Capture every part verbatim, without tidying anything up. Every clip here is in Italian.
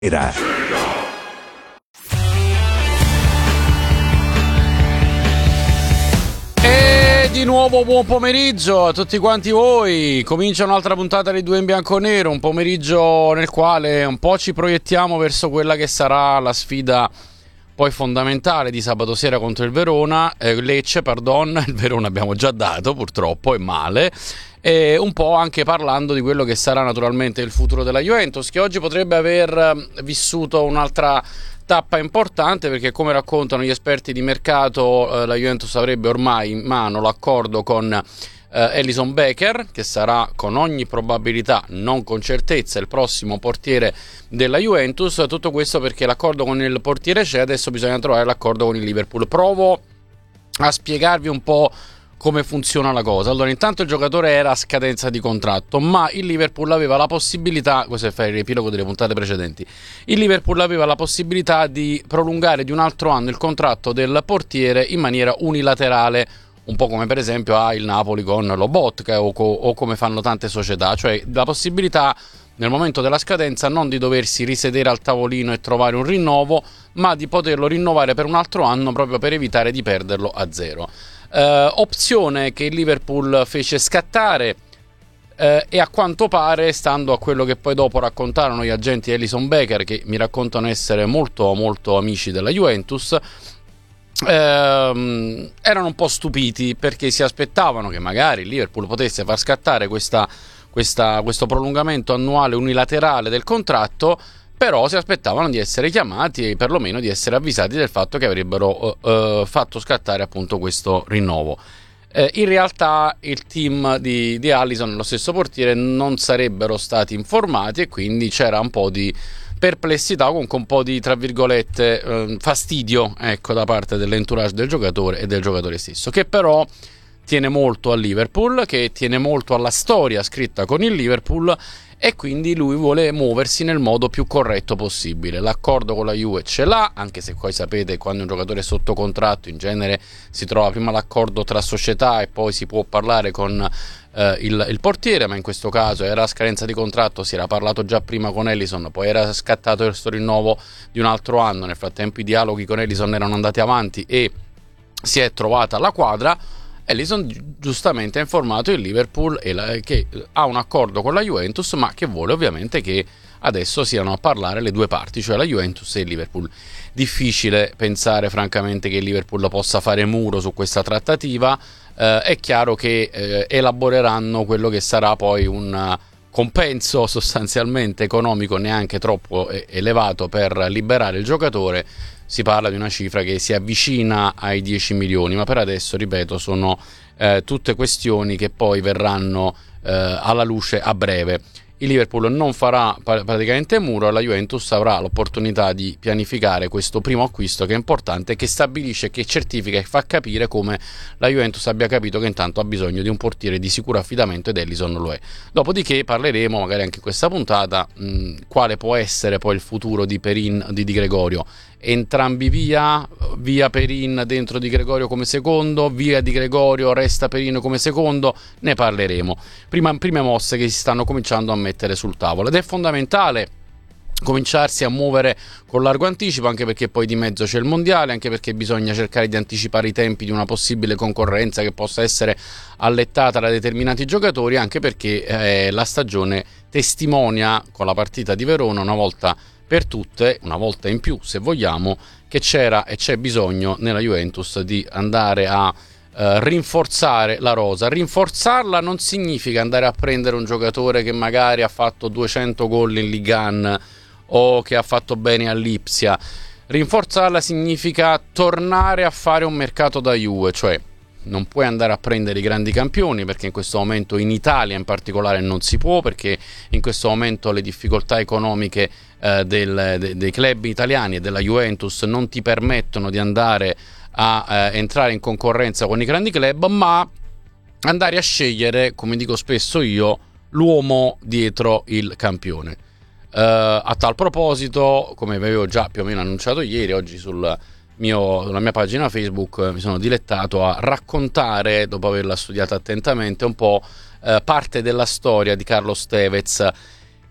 Era. E di nuovo buon pomeriggio a tutti quanti voi. Comincia un'altra puntata di Due in Bianco e Nero, un pomeriggio nel quale un po' ci proiettiamo verso quella che sarà la sfida poi fondamentale di sabato sera contro il Verona, eh, Lecce, pardon, il Verona abbiamo già dato purtroppo, è male, e un po' anche parlando di quello che sarà naturalmente il futuro della Juventus, che oggi potrebbe aver vissuto un'altra tappa importante, perché come raccontano gli esperti di mercato eh, la Juventus avrebbe ormai in mano l'accordo con eh, Alisson Becker, che sarà con ogni probabilità, non con certezza, il prossimo portiere della Juventus. Tutto questo perché l'accordo con il portiere c'è, adesso bisogna trovare l'accordo con il Liverpool. Provo a spiegarvi un po' come funziona la cosa. Allora, intanto il giocatore era a scadenza di contratto, ma il Liverpool aveva la possibilità, questo è fare il riepilogo delle puntate precedenti, il Liverpool aveva la possibilità di prolungare di un altro anno il contratto del portiere in maniera unilaterale, un po' come per esempio ha il Napoli con Lobotka o, co- o come fanno tante società, cioè la possibilità nel momento della scadenza non di doversi risedere al tavolino e trovare un rinnovo, ma di poterlo rinnovare per un altro anno proprio per evitare di perderlo a zero. Uh, opzione che il Liverpool fece scattare uh, e a quanto pare, stando a quello che poi dopo raccontarono gli agenti di Alisson Becker, che mi raccontano essere molto molto amici della Juventus, uh, erano un po' stupiti perché si aspettavano che magari il Liverpool potesse far scattare questa, questa, questo prolungamento annuale unilaterale del contratto, però si aspettavano di essere chiamati e perlomeno di essere avvisati del fatto che avrebbero uh, uh, fatto scattare appunto questo rinnovo. Eh, in realtà il team di, di Alisson e lo stesso portiere non sarebbero stati informati, e quindi c'era un po' di perplessità, comunque un po' di, tra virgolette, eh, fastidio, ecco, da parte dell'entourage del giocatore e del giocatore stesso, che però tiene molto al Liverpool, che tiene molto alla storia scritta con il Liverpool, e quindi lui vuole muoversi nel modo più corretto possibile. L'accordo con la Juve ce l'ha, anche se poi sapete, quando un giocatore è sotto contratto in genere si trova prima l'accordo tra società e poi si può parlare con eh, il, il portiere, ma in questo caso era a scadenza di contratto, si era parlato già prima con Alisson, poi era scattato questo rinnovo di un altro anno, nel frattempo i dialoghi con Alisson erano andati avanti e si è trovata la quadra. Alisson giustamente ha informato il Liverpool e la, che ha un accordo con la Juventus, ma che vuole ovviamente che adesso siano a parlare le due parti, cioè la Juventus e il Liverpool. Difficile pensare francamente che il Liverpool possa fare muro su questa trattativa. Eh, è chiaro che eh, elaboreranno quello che sarà poi un compenso sostanzialmente economico neanche troppo elevato per liberare il giocatore. Si parla di una cifra che si avvicina ai dieci milioni, ma per adesso, ripeto, sono eh, tutte questioni che poi verranno eh, alla luce a breve. Il Liverpool non farà praticamente muro e la Juventus avrà l'opportunità di pianificare questo primo acquisto, che è importante, che stabilisce, che certifica e fa capire come la Juventus abbia capito che intanto ha bisogno di un portiere di sicuro affidamento, ed Alisson lo è. Dopodiché parleremo, magari anche in questa puntata, mh, quale può essere poi il futuro di Perin, di Di Gregorio. Entrambi via, via Perin dentro Di Gregorio come secondo, via Di Gregorio resta Perin come secondo, ne parleremo. Prima, prime mosse che si stanno cominciando a mettere sul tavolo, ed è fondamentale cominciarsi a muovere con largo anticipo, anche perché poi di mezzo c'è il mondiale, anche perché bisogna cercare di anticipare i tempi di una possibile concorrenza che possa essere allettata da determinati giocatori, anche perché eh, la stagione testimonia con la partita di Verona una volta per tutte, una volta in più se vogliamo, che c'era e c'è bisogno nella Juventus di andare a eh, rinforzare la rosa. Rinforzarla non significa andare a prendere un giocatore che magari ha fatto duecento gol in Ligue uno o che ha fatto bene all'Ipsia. Rinforzarla significa tornare a fare un mercato da Juve, cioè non puoi andare a prendere i grandi campioni, perché in questo momento in Italia in particolare non si può, perché in questo momento le difficoltà economiche eh, del, de, dei club italiani e della Juventus non ti permettono di andare a eh, entrare in concorrenza con i grandi club, ma andare a scegliere, come dico spesso io, l'uomo dietro il campione. Uh, a tal proposito, come avevo già più o meno annunciato ieri, oggi sul mio, sulla mia pagina Facebook mi sono dilettato a raccontare, dopo averla studiata attentamente, un po' uh, parte della storia di Carlos Tevez,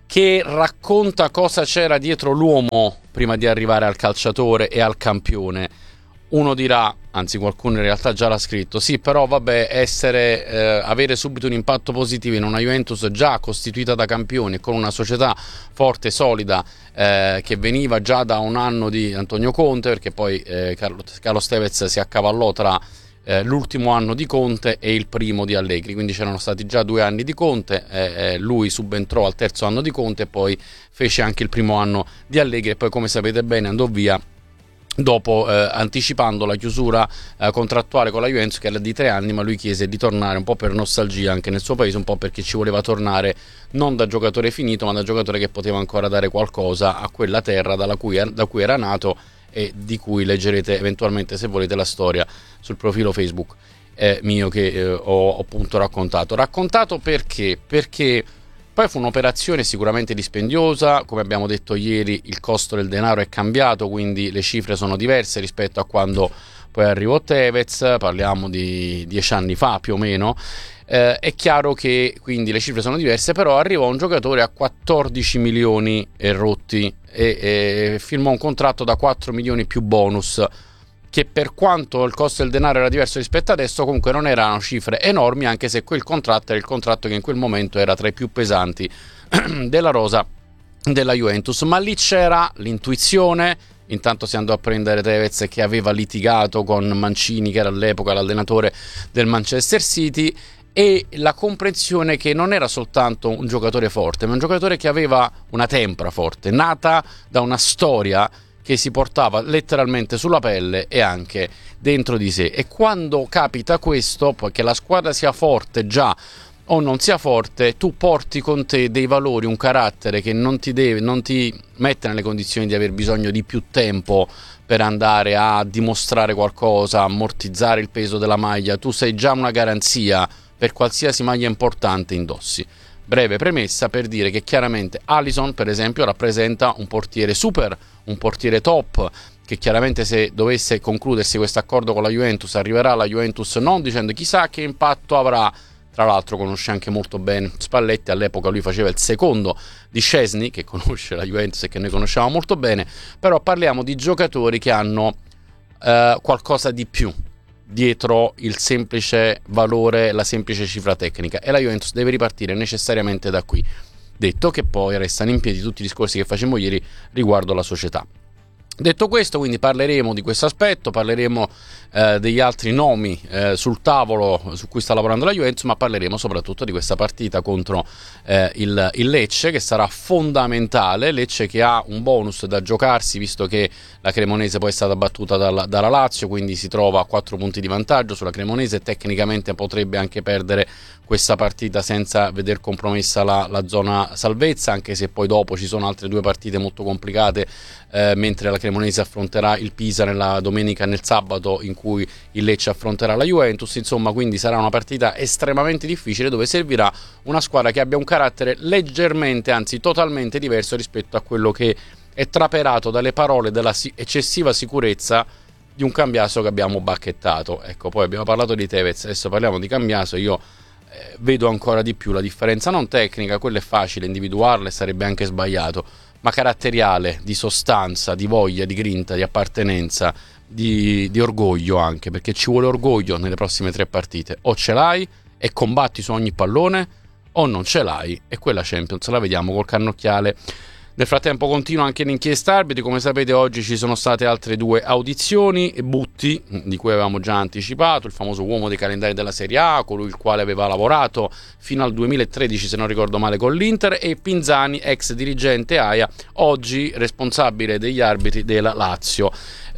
che racconta cosa c'era dietro l'uomo prima di arrivare al calciatore e al campione. Uno dirà, anzi qualcuno in realtà già l'ha scritto, sì, però vabbè, essere, eh, avere subito un impatto positivo in una Juventus già costituita da campioni e con una società forte, solida, eh, che veniva già da un anno di Antonio Conte, perché poi eh, Carlo, Carlos Tevez si accavallò tra eh, l'ultimo anno di Conte e il primo di Allegri, quindi c'erano stati già due anni di Conte, eh, eh, lui subentrò al terzo anno di Conte e poi fece anche il primo anno di Allegri e poi, come sapete bene, andò via dopo, eh, anticipando la chiusura eh, contrattuale con la Juventus, che era di tre anni, ma lui chiese di tornare un po' per nostalgia anche nel suo paese, un po' perché ci voleva tornare non da giocatore finito, ma da giocatore che poteva ancora dare qualcosa a quella terra dalla cui, da cui era nato e di cui leggerete eventualmente, se volete, la storia sul profilo Facebook eh, mio che eh, ho, ho appunto raccontato. Raccontato perché? Perché poi fu un'operazione sicuramente dispendiosa, come abbiamo detto ieri il costo del denaro è cambiato, quindi le cifre sono diverse rispetto a quando poi arrivò Tevez, parliamo di dieci anni fa più o meno. Eh, è chiaro che quindi le cifre sono diverse, però arrivò un giocatore a quattordici milioni e rotti e, e firmò un contratto da quattro milioni più bonus, che per quanto il costo del denaro era diverso rispetto adesso, comunque non erano cifre enormi, anche se quel contratto era il contratto che in quel momento era tra i più pesanti della rosa della Juventus. Ma lì c'era l'intuizione, intanto si andò a prendere Tevez, che aveva litigato con Mancini, che era all'epoca l'allenatore del Manchester City, e la comprensione che non era soltanto un giocatore forte, ma un giocatore che aveva una tempra forte, nata da una storia che si portava letteralmente sulla pelle e anche dentro di sé. E quando capita questo, che la squadra sia forte già o non sia forte, tu porti con te dei valori, un carattere che non ti deve, non ti mette nelle condizioni di aver bisogno di più tempo per andare a dimostrare qualcosa, ammortizzare il peso della maglia. Tu sei già una garanzia per qualsiasi maglia importante indossi. Breve premessa per dire che chiaramente Alisson, per esempio, rappresenta un portiere super, un portiere top, che chiaramente, se dovesse concludersi questo accordo con la Juventus, arriverà alla Juventus non dicendo chissà che impatto avrà. Tra l'altro conosce anche molto bene Spalletti, all'epoca lui faceva il secondo di Szczesny, che conosce la Juventus e che noi conosciamo molto bene, però parliamo di giocatori che hanno eh, qualcosa di più dietro il semplice valore, la semplice cifra tecnica, e la Juventus deve ripartire necessariamente da qui. Detto che poi restano in piedi tutti i discorsi che facemmo ieri riguardo la società. Detto questo, quindi parleremo di questo aspetto, parleremo eh, degli altri nomi eh, sul tavolo su cui sta lavorando la Juventus, ma parleremo soprattutto di questa partita contro eh, il, il Lecce, che sarà fondamentale. Lecce che ha un bonus da giocarsi, visto che la Cremonese poi è stata battuta dalla, dalla Lazio, quindi si trova a quattro punti di vantaggio sulla Cremonese e tecnicamente potrebbe anche perdere questa partita senza veder compromessa la, la zona salvezza, anche se poi dopo ci sono altre due partite molto complicate, eh, mentre la Cremonese affronterà il Pisa nella domenica e nel sabato, in cui il Lecce affronterà la Juventus. Insomma, quindi sarà una partita estremamente difficile, dove servirà una squadra che abbia un carattere leggermente, anzi totalmente diverso rispetto a quello che è trapelato dalle parole della eccessiva sicurezza di un Cambiaso che abbiamo bacchettato. Ecco, poi abbiamo parlato di Tevez, adesso parliamo di Cambiaso. Io eh, vedo ancora di più la differenza non tecnica, quella è facile individuarla e sarebbe anche sbagliato, ma caratteriale, di sostanza, di voglia, di grinta, di appartenenza, di, di orgoglio anche, perché ci vuole orgoglio nelle prossime tre partite. O ce l'hai e combatti su ogni pallone, o non ce l'hai e quella Champions la vediamo col cannocchiale. Nel frattempo continua anche l'inchiesta arbitri. Come sapete, oggi ci sono state altre due audizioni: Butti, di cui avevamo già anticipato, il famoso uomo dei calendari della Serie A, colui il quale aveva lavorato fino al duemilatredici, se non ricordo male, con l'Inter, e Pinzani, ex dirigente AIA, oggi responsabile degli arbitri della Lazio.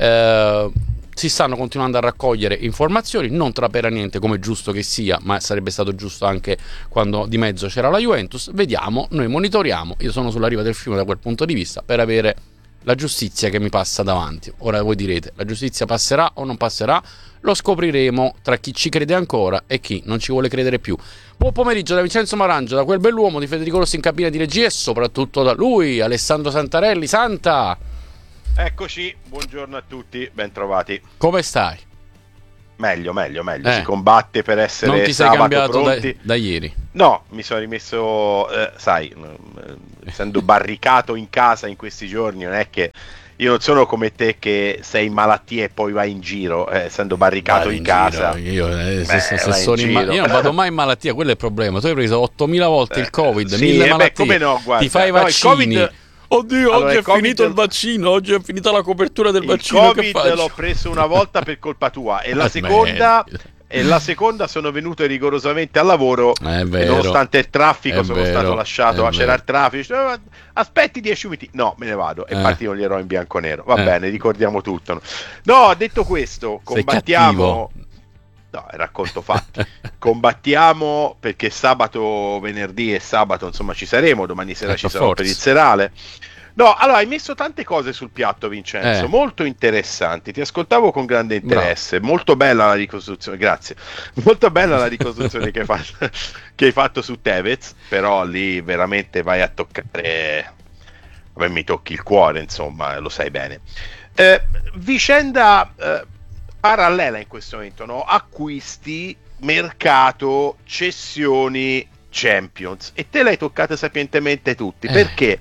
Eh, si stanno continuando a raccogliere informazioni, non trapela niente, come è giusto che sia, ma sarebbe stato giusto anche quando di mezzo c'era la Juventus. Vediamo, noi monitoriamo, io sono sulla riva del fiume da quel punto di vista, per avere la giustizia che mi passa davanti. Ora voi direte, la giustizia passerà o non passerà? Lo scopriremo tra chi ci crede ancora e chi non ci vuole credere più. Buon pomeriggio da Vincenzo Marangio, da quel bell'uomo di Federico Rossi in cabina di regia, e soprattutto da lui, Alessandro Santarelli. Santa! Eccoci, buongiorno a tutti, ben trovati. Come stai? Meglio, meglio, meglio. Eh. Si combatte per essere non ti sei sabato cambiato da, pronti. da ieri? No, mi sono rimesso, eh, sai, essendo barricato in casa in questi giorni, non è che io non sono come te che sei in malattia e poi vai in giro, eh, essendo barricato Vai in, in casa. Giro, io, eh, se, Beh, se, se vai in sono in ma- giro. io non vado mai in malattia, quello è il problema. Tu hai preso ottomila volte il Covid, Eh, sì, mille eh beh, malattie, come no, guarda. ti fai i No, il vaccini. Covid- Oddio, Allora, oggi il è Covid- finito il vaccino, oggi è finita la copertura del Il vaccino. Che Covid faccio? l'ho preso una volta per colpa tua e la Ma seconda, smetti. e la seconda sono venuto rigorosamente al lavoro È e vero, nonostante il traffico è sono vero, stato lasciato, è c'era vero. il traffico, "Eh, aspetti dieci minuti, no, me ne vado", e Eh. infatti non gli ero in bianco e nero, va Eh. bene, ricordiamo tutto. No, detto questo, Sei combattiamo... cattivo. No, racconto fatti. Combattiamo perché sabato, venerdì e sabato, insomma, ci saremo. Domani sera Eh, ci per sarò per forza. il serale. No, allora hai messo tante cose sul piatto, Vincenzo, Eh. molto interessanti. Ti ascoltavo con grande interesse. Molto bella la ricostruzione, grazie. Molto bella la ricostruzione che hai fatto, che hai fatto su Tevez, però lì veramente vai a toccare. A me mi tocchi il cuore, insomma, lo sai bene. Eh, vicenda eh, parallela in questo momento, no? Acquisti, mercato, cessioni, Champions, e te l'hai toccata sapientemente tutti. Eh. Perché?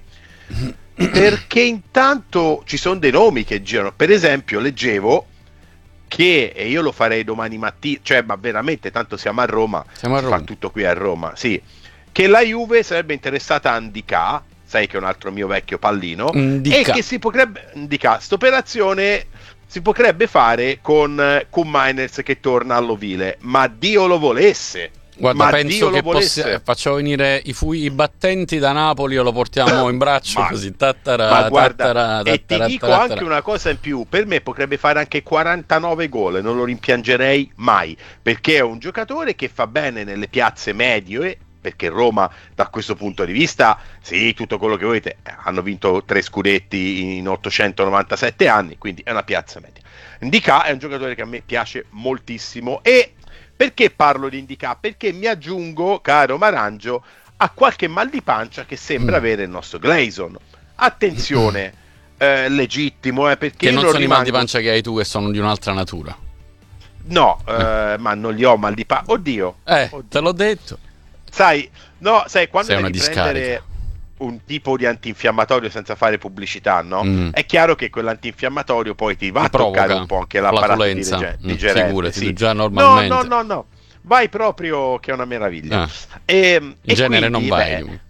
Perché intanto ci sono dei nomi che girano. Per esempio, leggevo che, e io lo farei domani mattina, cioè, ma veramente, tanto siamo a Roma, Siamo a si Roma. fa tutto qui a Roma, sì, che la Juve sarebbe interessata a Ndicà, sai che è un altro mio vecchio pallino, Ndicà. e che si potrebbe, Ndicà, st'operazione si potrebbe fare con eh, Koen Meiners che torna all'Ovile, ma Dio lo volesse. Guarda, ma penso Dio che lo volesse. possi- facciamo venire i, fu- i battenti da Napoli e lo portiamo in braccio Ma- così. Tattara, Ma guarda, tattara, e ti tattara, dico tattara. anche una cosa in più, per me potrebbe fare anche quarantanove gol e non lo rimpiangerei mai, perché è un giocatore che fa bene nelle piazze medie, perché Roma da questo punto di vista, sì, tutto quello che volete, hanno vinto tre scudetti in ottocentonovantasette anni, quindi è una piazza media. Ndicà è un giocatore che a me piace moltissimo. E perché parlo di Ndicà? Perché mi aggiungo, caro Marangio, a qualche mal di pancia che sembra Mm. avere il nostro Gleison. Attenzione, eh, legittimo, eh, perché Che io non non sono i mal di rimango... pancia che hai tu, che sono di un'altra natura. No, eh, ma non li ho mal di pancia. Oddio, Eh, oddio. te l'ho detto. Sai, no, sai, quando Sei una devi prendere discarica. un tipo di antinfiammatorio senza fare pubblicità, no? Mm. È chiaro che quell'antinfiamatorio poi ti va Ti a toccare provoca un po' anche l'apparato flatulenza. dirige- Mm, digerente. figurati, sì. tu già normalmente. No, no, no, no. Vai proprio che è una meraviglia. Ah. E, In e genere quindi, non vai. beh,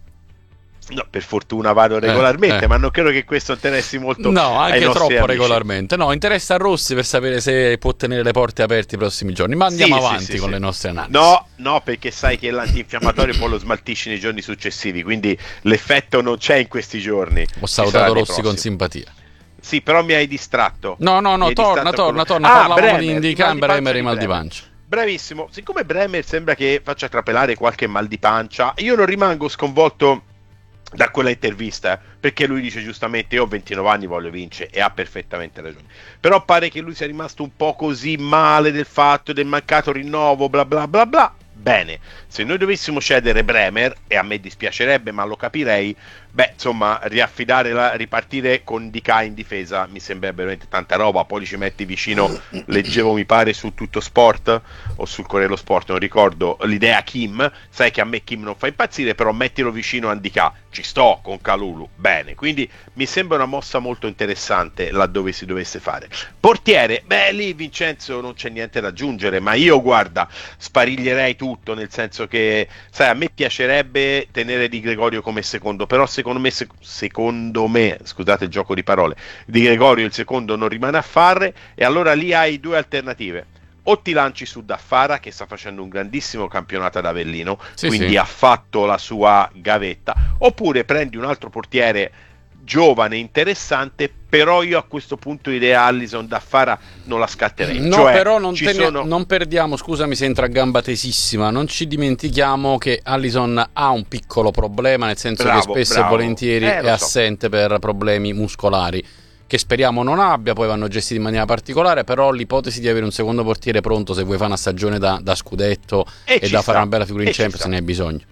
no, per fortuna vado regolarmente, eh. ma non credo che questo interessi molto No, ai anche nostri troppo amici. regolarmente. No, interessa a Rossi per sapere se può tenere le porte aperte i prossimi giorni. Ma andiamo Sì, sì, avanti sì, con sì. le nostre analisi. No, no, perché sai che l'antinfiammatorio poi lo smaltisci nei giorni successivi, quindi l'effetto non c'è in questi giorni. Ho Ci sarà salutato nei Rossi con prossimi. simpatia. Sì, però mi hai distratto. No, no, Mi no, hai torna, distratto torna, con- torna. Ah, Parlavamo Bremer, di il Ndicà, mal di pancia Bremer e di mal di Bremer. pancia. Bravissimo, siccome Bremer sembra che faccia trapelare qualche mal di pancia, io non rimango sconvolto da quella intervista, eh, perché lui dice giustamente: io ho ventinove anni, voglio vincere, e ha perfettamente ragione. Però pare che lui sia rimasto un po' così male del fatto del mancato rinnovo, bla bla bla bla. Bene, se noi dovessimo cedere Bremer, e a me dispiacerebbe ma lo capirei, beh, insomma, riaffidare la, ripartire con Ndicà in difesa mi sembra veramente tanta roba. Poi ci metti vicino, leggevo mi pare su Tutto Sport o sul Corriere dello Sport, non ricordo, l'idea Kim. Sai che a me Kim non fa impazzire, però mettilo vicino a Ndicà, ci sto con Kalulu, bene. Quindi mi sembra una mossa molto interessante laddove si dovesse fare. Portiere, beh, lì Vincenzo non c'è niente da aggiungere, ma io guarda, spariglierei tutto, nel senso che, sai, a me piacerebbe tenere Di Gregorio come secondo, però secondo me, sec- secondo me, scusate il gioco di parole, Di Gregorio il secondo non rimane a fare, e allora lì hai due alternative: o ti lanci su Daffara, che sta facendo un grandissimo campionato ad Avellino, Sì, quindi sì. ha fatto la sua gavetta, oppure prendi un altro portiere giovane, interessante, però io a questo punto idea Allison Daffara non la scatterei. No, Cioè, però non, ci te ne- sono... non perdiamo, scusami se entra a gamba tesissima, non ci dimentichiamo che Allison ha un piccolo problema, nel senso Bravo, che spesso bravo. e volentieri Eh, è lo so. assente per problemi muscolari, che speriamo non abbia, poi vanno gestiti in maniera particolare, però l'ipotesi di avere un secondo portiere pronto se vuoi fare una stagione da, da scudetto E e, ci da sta. fare una bella figura E in ci Champions sta. ne hai bisogno.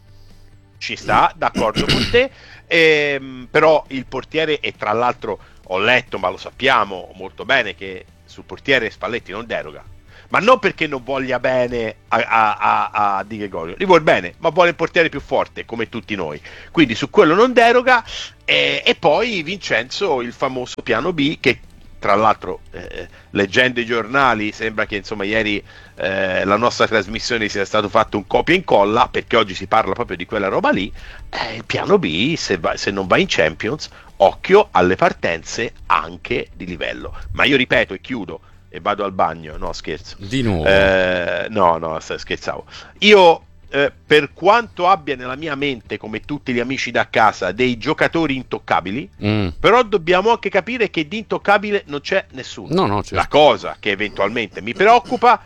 Ci sta, d'accordo con te, ehm, però il portiere, e tra l'altro ho letto, ma lo sappiamo molto bene, che sul portiere Spalletti non deroga, ma non perché non voglia bene a, a, a, a Di Gregorio, gli vuole bene, ma vuole il portiere più forte come tutti noi, quindi su quello non deroga. E, e poi Vincenzo il famoso piano B, che tra l'altro eh, leggendo i giornali sembra che insomma ieri eh, la nostra trasmissione sia stato fatto un copia e incolla, perché oggi si parla proprio di quella roba lì. Eh, il piano B, se, va, se non va in Champions, occhio alle partenze anche di livello. Ma io ripeto e chiudo e vado al bagno, no scherzo, di nuovo eh, no no scherzavo io. Eh, per quanto abbia nella mia mente, come tutti gli amici da casa, dei giocatori intoccabili, mm. però dobbiamo anche capire che di intoccabile non c'è nessuno. No, no, certo. La cosa che eventualmente mi preoccupa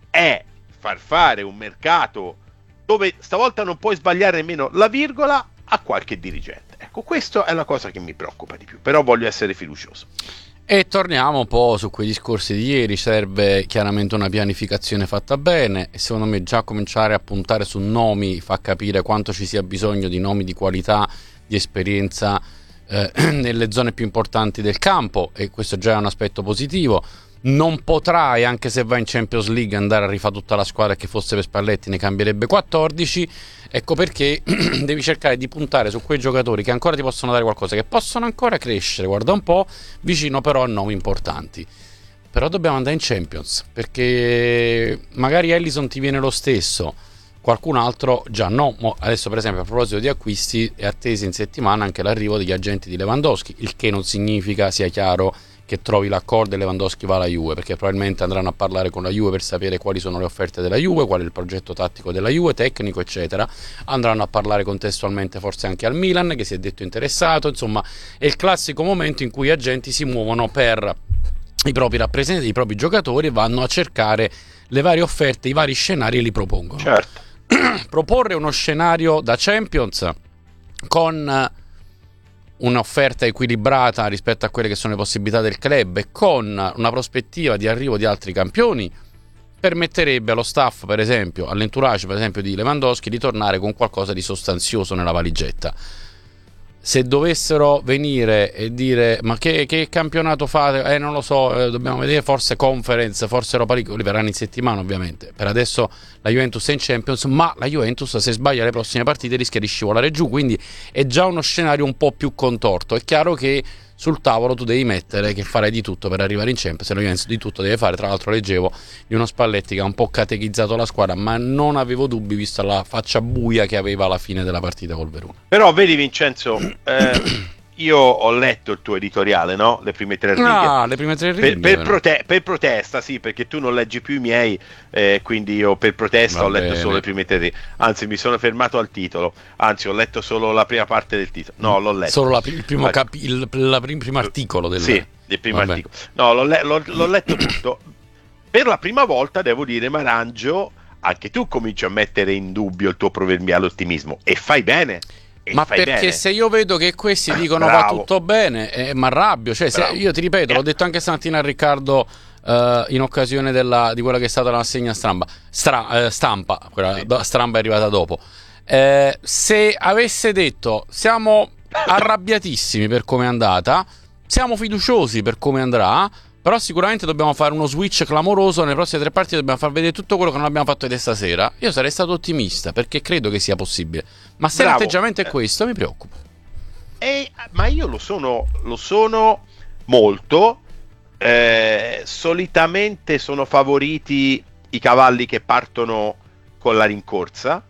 è far fare un mercato dove stavolta non puoi sbagliare nemmeno la virgola a qualche dirigente. Ecco, questa è la cosa che mi preoccupa di più, però voglio essere fiducioso. E torniamo un po' su quei discorsi di ieri. Serve chiaramente una pianificazione fatta bene, e secondo me già cominciare a puntare su nomi fa capire quanto ci sia bisogno di nomi di qualità, di esperienza eh, nelle zone più importanti del campo, e questo già è un aspetto positivo. Non potrai, anche se vai in Champions League, andare a rifare tutta la squadra, che fosse per Spalletti ne cambierebbe quattordici. Ecco perché devi cercare di puntare su quei giocatori che ancora ti possono dare qualcosa, che possono ancora crescere, guarda un po', vicino però a nomi importanti. Però dobbiamo andare in Champions, perché magari Ellison ti viene lo stesso, qualcun altro già no. Adesso per esempio, a proposito di acquisti, è attesa in settimana anche l'arrivo degli agenti di Lewandowski, il che non significa, sia chiaro, che trovi l'accordo e Lewandowski va alla Juve, perché probabilmente andranno a parlare con la Juve per sapere quali sono le offerte della Juve, qual è il progetto tattico della Juve, tecnico eccetera. Andranno a parlare contestualmente forse anche al Milan, che si è detto interessato. Insomma, è il classico momento in cui gli agenti si muovono per i propri rappresentanti, i propri giocatori, e vanno a cercare le varie offerte, i vari scenari, e li propongono. Certo. Proporre uno scenario da Champions con un'offerta equilibrata rispetto a quelle che sono le possibilità del club, e con una prospettiva di arrivo di altri campioni, permetterebbe allo staff, per esempio all'entourage per esempio di Lewandowski, di tornare con qualcosa di sostanzioso nella valigetta. Se dovessero venire e dire ma che, che campionato fate, eh non lo so, eh, dobbiamo vedere, forse Conference, forse Europa League, li verranno in settimana ovviamente. Per adesso la Juventus è in Champions, ma la Juventus se sbaglia le prossime partite rischia di scivolare giù, quindi è già uno scenario un po' più contorto. È chiaro che sul tavolo tu devi mettere che farai di tutto per arrivare in Champions, e la Juventus di tutto deve fare. Tra l'altro leggevo di uno Spalletti che ha un po' catechizzato la squadra, ma non avevo dubbi vista la faccia buia che aveva alla fine della partita col Verona. Però vedi Vincenzo, eh, io ho letto il tuo editoriale, no? Le prime tre righe. Ah, le prime tre righe. Per, per, prote- per protesta, sì, perché tu non leggi più i miei, eh, quindi io per protesta Va ho letto bene. solo le prime tre righe. Anzi, mi sono fermato al titolo. Anzi, ho letto solo la prima parte del titolo. No, l'ho letto. Solo la, il, primo Ma... capi- il, la prim- primo articolo del... Sì, il primo Vabbè. articolo. No, l'ho, le- l'ho, l'ho letto tutto. Per la prima volta, devo dire, Marangio, anche tu cominci a mettere in dubbio il tuo proverbiale ottimismo. E fai bene. E Ma fai perché bene. se io vedo che questi dicono Bravo. va tutto bene, eh, mi arrabbio. Cioè, se, io ti ripeto, l'ho detto anche stamattina a Riccardo eh, in occasione della, di quella che è stata la rassegna stramba, stra, eh, stampa, quella Sì. do, stramba è arrivata dopo. Eh, se avesse detto siamo arrabbiatissimi per come è andata, siamo fiduciosi per come andrà, però sicuramente dobbiamo fare uno switch clamoroso, nelle prossime tre partite dobbiamo far vedere tutto quello che non abbiamo fatto vedere stasera. Io sarei stato ottimista perché credo che sia possibile, ma se Bravo. l'atteggiamento è questo mi preoccupa. E, ma io lo sono, lo sono molto. Eh, solitamente sono favoriti i cavalli che partono con la rincorsa,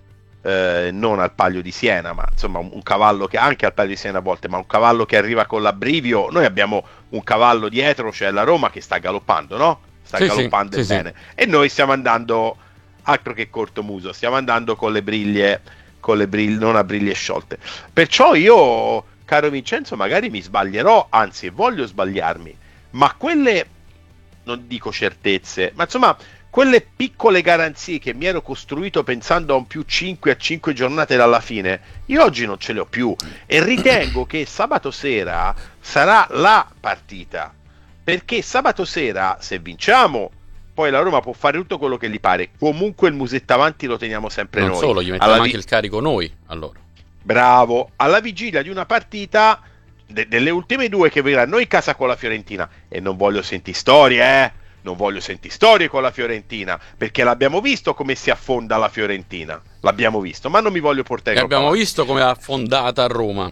eh, non al Palio di Siena, ma insomma un, un cavallo che anche al Palio di Siena a volte, ma un cavallo che arriva con l'abbrivio. Noi abbiamo un cavallo dietro, cioè la Roma, che sta galoppando, no? Sta Sì, galoppando sì, e sì, bene. E noi stiamo andando, altro che corto muso, stiamo andando con le briglie, con le briglie, non a briglie sciolte. Perciò io, caro Vincenzo, magari mi sbaglierò, anzi voglio sbagliarmi, ma quelle, non dico certezze, ma insomma quelle piccole garanzie che mi ero costruito pensando a un più cinque a cinque giornate dalla fine, io oggi non ce le ho più, e ritengo che sabato sera sarà la partita, perché sabato sera, se vinciamo, poi la Roma può fare tutto quello che gli pare, comunque il musetto avanti lo teniamo sempre Non noi. solo, gli mettiamo Alla anche vi- il carico noi, allora. Bravo, alla vigilia di una partita de- delle ultime due che vedrà noi in casa con la Fiorentina, e non voglio sentire storie, eh? non voglio sentire storie con la Fiorentina, perché l'abbiamo visto come si affonda la Fiorentina, l'abbiamo visto, ma non mi voglio portare E in abbiamo visto come è affondata a Roma.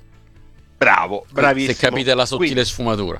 Bravo, bravissimo. Se capite la sottile Quindi, sfumatura.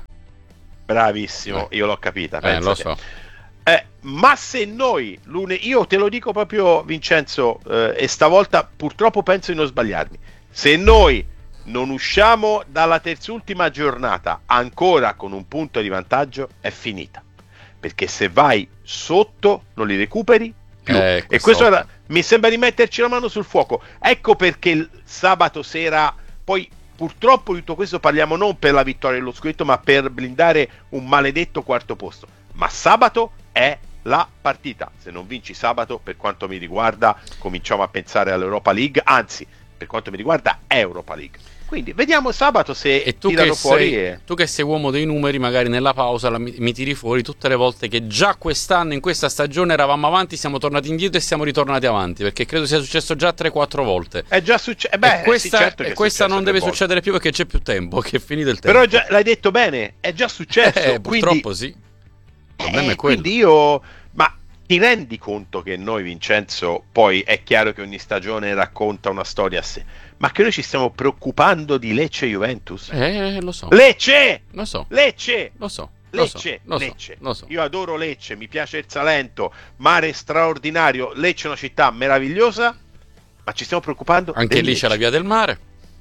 Bravissimo, io l'ho capita. Eh, lo pensate. so. Eh, ma se noi, lune- io te lo dico proprio, Vincenzo, eh, e stavolta purtroppo penso di non sbagliarmi, se noi non usciamo dalla terzultima giornata ancora con un punto di vantaggio, è finita. Perché se vai sotto non li recuperi più. Eh, e questo era, mi sembra di metterci la mano sul fuoco. Ecco perché il sabato sera, poi purtroppo di tutto questo parliamo non per la vittoria dello scudetto, ma per blindare un maledetto quarto posto. Ma sabato è la partita. Se non vinci sabato, per quanto mi riguarda, cominciamo a pensare all'Europa League, anzi, per quanto mi riguarda, è Europa League. Quindi vediamo sabato se E tu tirano che, fuori. sei, E... tu che sei uomo dei numeri, magari nella pausa la, mi, mi tiri fuori tutte le volte che già quest'anno, in questa stagione, eravamo avanti, siamo tornati indietro e siamo ritornati avanti, perché credo sia successo già tre quattro volte. È già successo. Eh beh, e questa, sì, certo e che è questa non deve volte. succedere più perché c'è più tempo, che è finito il tempo. Però già, l'hai detto bene, è già successo. Eh, quindi, purtroppo sì. Il problema eh, è quello. quindi io... Ma ti rendi conto che noi, Vincenzo, poi è chiaro che ogni stagione racconta una storia a sé, ma che noi ci stiamo preoccupando di Lecce e Juventus? Eh, lo so. Lecce! Lo so. Lecce! Lo so. Lo Lecce, so, lo Lecce. so, lo so. Io adoro Lecce, mi piace il Salento, mare straordinario, Lecce è una città meravigliosa, ma ci stiamo preoccupando Anche lì Lecce. c'è la via del mare.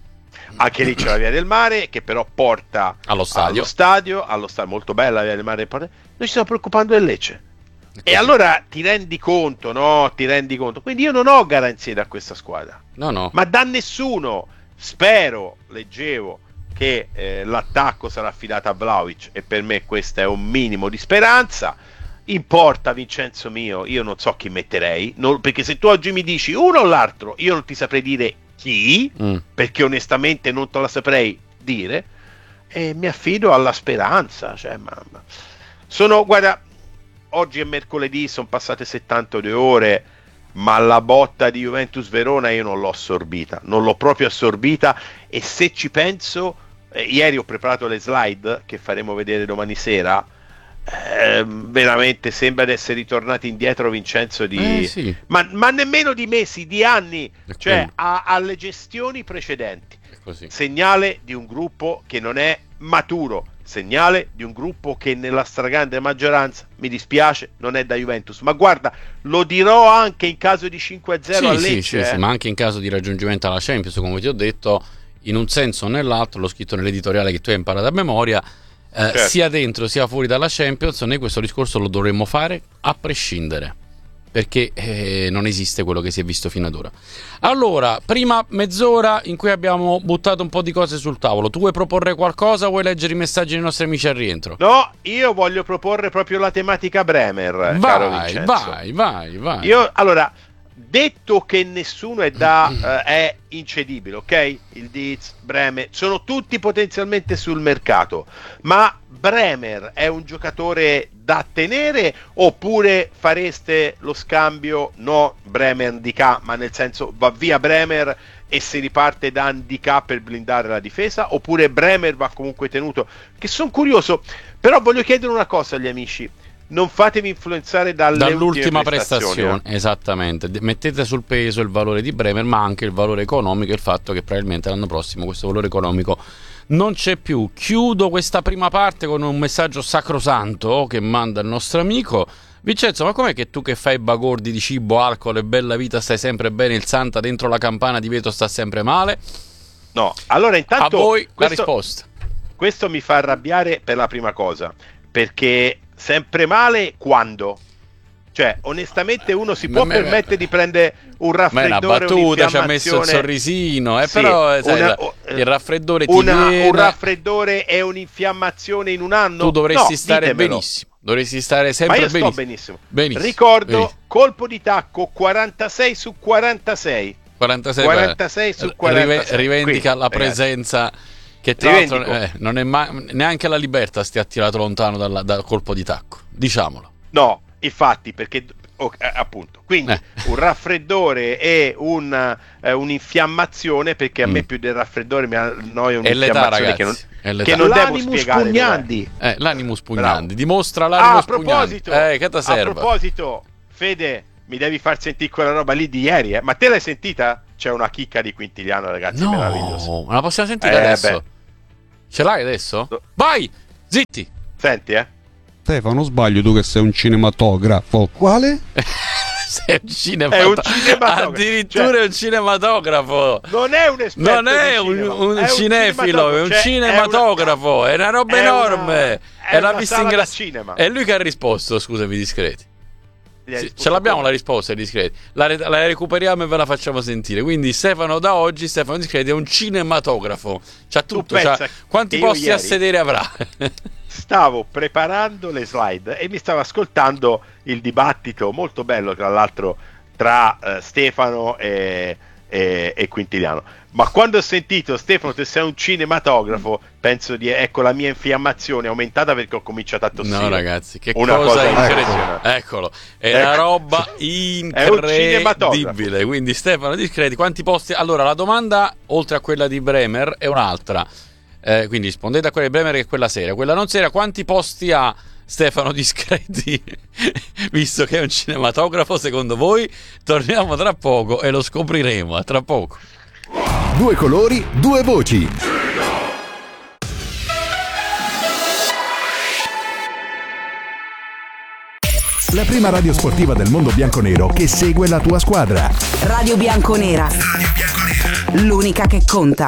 Anche lì c'è la via del mare che però porta Allo stadio. allo stadio, allo stadio molto bella la via del mare. Noi ci stiamo preoccupando del Lecce. Così. E allora ti rendi conto, no? Ti rendi conto. Quindi io non ho garanzie da questa squadra. No, no. Ma da nessuno. Spero, leggevo, che eh, l'attacco sarà affidato a Vlahovic e per me questo è un minimo di speranza. Importa, Vincenzo mio, io non so chi metterei, non, perché se tu oggi mi dici uno o l'altro, io non ti saprei dire chi, Mm. perché onestamente non te la saprei dire, e mi affido alla speranza. Cioè, mamma. Sono, guarda, oggi è mercoledì, sono passate settantadue ore, ma la botta di Juventus Verona io non l'ho assorbita, non l'ho proprio assorbita, e se ci penso, eh, ieri ho preparato le slide che faremo vedere domani sera, eh, veramente sembra di essere ritornati indietro, Vincenzo, di... Eh, sì. ma, ma nemmeno di mesi, di anni, È cioè quello. a- alle gestioni precedenti. È così. Segnale di un gruppo che non è maturo, segnale di un gruppo che nella stragrande maggioranza, mi dispiace, non è da Juventus. Ma guarda, lo dirò anche in caso di cinque a zero Sì, a sì, Lecce, sì, eh. sì, ma anche in caso di raggiungimento alla Champions, come ti ho detto, in un senso o nell'altro, l'ho scritto nell'editoriale che tu hai imparato a memoria, eh, Certo. sia dentro sia fuori dalla Champions, noi questo discorso lo dovremmo fare a prescindere, perché eh, non esiste quello che si è visto fino ad ora. Allora, prima mezz'ora in cui abbiamo buttato un po' di cose sul tavolo, tu vuoi proporre qualcosa o vuoi leggere i messaggi dei nostri amici al rientro? No, io voglio proporre proprio la tematica Bremer, caro Vai, Vincenzo. vai, vai, vai. Io, allora, detto che nessuno è da eh, è incedibile, ok? Il Dietz, Bremer, sono tutti potenzialmente sul mercato, ma Bremer è un giocatore da tenere oppure fareste lo scambio? No, Bremer Ndicà, ma nel senso va via Bremer e si riparte da Ndicà per blindare la difesa, oppure Bremer va comunque tenuto? Che sono curioso, però voglio chiedere una cosa agli amici: non fatevi influenzare dalle dall'ultima ultime prestazione, eh. esattamente. De- mettete sul peso il valore di Bremer, ma anche il valore economico e il fatto che probabilmente l'anno prossimo questo valore economico non c'è più. Chiudo questa prima parte con un messaggio sacrosanto che manda il nostro amico Vincenzo. Ma com'è che tu che fai bagordi di cibo, alcol e bella vita stai sempre bene, il Santa dentro la campana di vetro sta sempre male? No, allora intanto a voi questo, la risposta. Questo mi fa arrabbiare per la prima cosa, perché sempre male quando? Cioè, onestamente uno si può me- permettere di prendere un Ma è una raffreddore, battuta, ci ha messo il un'infiammazione. sorrisino, eh, Sì, però sai, una- la- il raffreddore ti una- viene. un raffreddore e un'infiammazione in un anno? Tu dovresti No, stare ditemelo. benissimo. Dovresti stare Ma sempre io sto benissimo. benissimo. Benissimo, Ricordo, benissimo. colpo di tacco quarantasei su quarantasei. quarantasei, quarantasei su rive- quarantasei. rivendica Quindi, la ragazzi, presenza che tra l'altro rivendico. eh, non è mai, neanche la Libertà ti ha tirato lontano dalla- dal colpo di tacco, diciamolo. No, infatti, perché Oh, eh, appunto, quindi eh. un raffreddore e un, eh, un'infiammazione, perché a mm. me più del raffreddore mi annoia l'età, un'infiammazione che non, è che non devo l'animus spiegare. pugnandi. Eh, l'animus pugnandi, Bravo. dimostra l'animus Ah, a pugnandi. proposito, Eh, che ti a serve? proposito, Fede, mi devi far sentire quella roba lì di ieri, eh? Ma te l'hai sentita? C'è una chicca di Quintiliano, ragazzi, No, meravigliosa. ma la possiamo sentire Eh, adesso? beh. Ce l'hai adesso? Vai, zitti. Senti, eh? Stefano, sbaglio tu che sei un cinematografo. Quale? Sei un cinematografo. È un cinematografo. Addirittura Cioè, è un cinematografo. Non è un esperto Non è di un, cinema, un è cinefilo, è un cioè, cinematografo. È una, roba è enorme. Una, è la una vista sala in da gra- cinema. È lui che ha risposto, scusami, discreti. Sì, ce l'abbiamo la risposta ai discreti, la, re- la recuperiamo e ve la facciamo sentire. Quindi Stefano, da oggi Stefano Discreti è un cinematografo, c'ha tutto, c'ha... quanti posti a sedere avrà? Stavo preparando le slide e mi stavo ascoltando il dibattito molto bello, tra l'altro, tra uh, Stefano e, e, e Quintiliano. Ma quando ho sentito Stefano, te sei un cinematografo, penso di ecco la mia infiammazione è aumentata perché ho cominciato a tossire. No ragazzi, che una cosa, cosa incredibile. Eccolo, è ecco. una roba incredibile. Quindi Stefano Discreti, quanti posti? Allora la domanda, oltre a quella di Bremer, è un'altra. Eh, quindi rispondete a quella di Bremer che è quella seria. Quella non seria, quanti posti ha Stefano Discreti? Visto che è un cinematografo, secondo voi? Torniamo tra poco e lo scopriremo. A tra poco. Due colori, due voci. La prima radio sportiva del mondo bianconero che segue la tua squadra. Radio Bianconera. Radio Bianconera. L'unica che conta.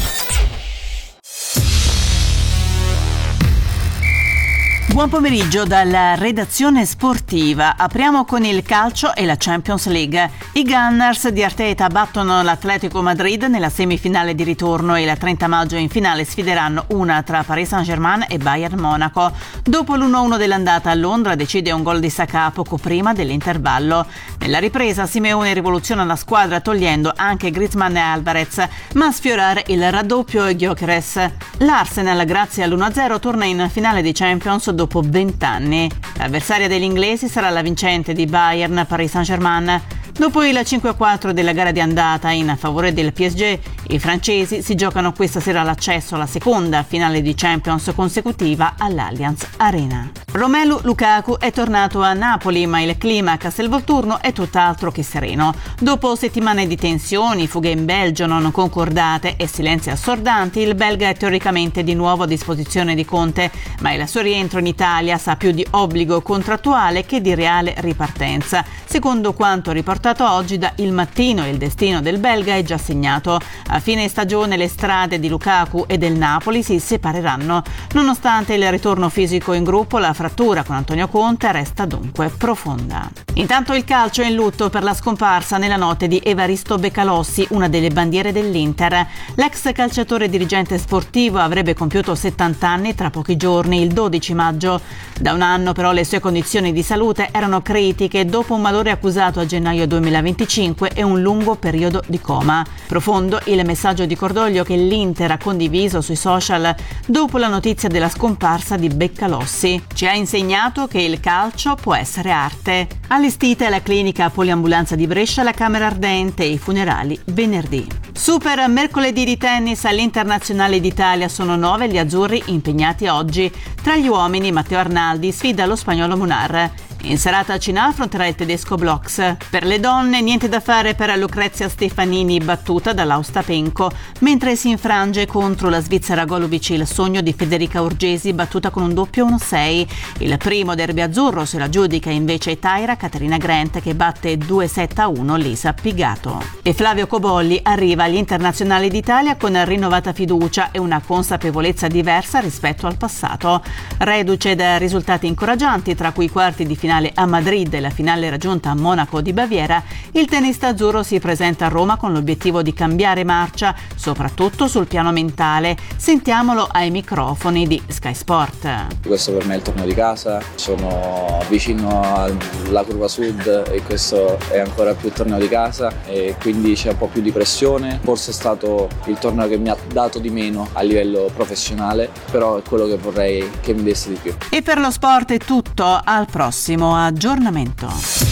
Buon pomeriggio dalla redazione sportiva. Apriamo con il calcio e la Champions League. I Gunners di Arteta battono l'Atletico Madrid nella semifinale di ritorno e il trenta maggio in finale sfideranno una tra Paris Saint-Germain e Bayern Monaco. Dopo l'uno a uno dell'andata a Londra decide un gol di Saka poco prima dell'intervallo. Nella ripresa Simeone rivoluziona la squadra togliendo anche Griezmann e Alvarez, ma a sfiorare il raddoppio è Gyökeres. L'Arsenal, grazie all'uno a zero, torna in finale di Champions dopo vent'anni. L'avversaria degli inglesi sarà la vincente di Bayern Paris Saint-Germain. Dopo il cinque a quattro della gara di andata in favore del P S G, i francesi si giocano questa sera l'accesso alla seconda finale di Champions consecutiva all'Allianz Arena. Romelu Lukaku è tornato a Napoli, ma il clima a Castelvolturno è tutt'altro che sereno. Dopo settimane di tensioni, fughe in Belgio non concordate e silenzi assordanti, il belga è teoricamente di nuovo a disposizione di Conte, ma il suo rientro in Italia sa più di obbligo contrattuale che di reale ripartenza. Secondo quanto riportato oggi da Il Mattino, il destino del belga è già segnato. A fine stagione le strade di Lukaku e del Napoli si separeranno. Nonostante il ritorno fisico in gruppo, la frattura con Antonio Conte resta dunque profonda. Intanto il calcio è in lutto per la scomparsa nella notte di Evaristo Becalossi, una delle bandiere dell'Inter. L'ex calciatore e dirigente sportivo avrebbe compiuto settanta anni tra pochi giorni, il dodici maggio. Da un anno però le sue condizioni di salute erano critiche dopo un malore accusato a gennaio duemilaventicinque e un lungo periodo di coma. Profondo il messaggio di cordoglio che l'Inter ha condiviso sui social dopo la notizia della scomparsa di Becalossi. Ci ha insegnato che il calcio può essere arte. Allestita la clinica poliambulanza di Brescia, la Camera Ardente e i funerali venerdì. Super mercoledì di tennis all'Internazionale d'Italia, sono nove gli azzurri impegnati oggi. Tra gli uomini Matteo Arnaldi sfida lo spagnolo Munar. In serata a Cina affronterà il tedesco Blox. Per le donne niente da fare per Lucrezia Stefanini, battuta dall'Austapenko, mentre si infrange contro la Svizzera Golubic il sogno di Federica Urgesi, battuta con un doppio uno sei. Il primo derby azzurro se la giudica invece Taira Caterina Grant, che batte due sette a uno Lisa Pigato. E Flavio Cobolli arriva agli Internazionali d'Italia con rinnovata fiducia e una consapevolezza diversa rispetto al passato. Reduce da risultati incoraggianti, tra cui i quarti di finale a Madrid e la finale raggiunta a Monaco di Baviera, il tennista azzurro si presenta a Roma con l'obiettivo di cambiare marcia, soprattutto sul piano mentale. Sentiamolo ai microfoni di Sky Sport. Questo per me è il torneo di casa, sono vicino alla curva sud e questo è ancora più il torneo di casa e quindi c'è un po' più di pressione. Forse è stato il torneo che mi ha dato di meno a livello professionale, però è quello che vorrei che mi desse di più. E per lo sport è tutto, al prossimo aggiornamento.